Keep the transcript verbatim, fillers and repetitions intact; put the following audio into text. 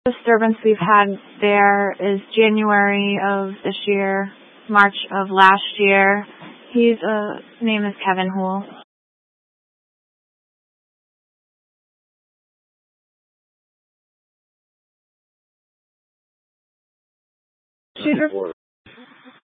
disturbance we've had there is January of this year, March of last year. His uh, name is Kevin Houle. She'd, re-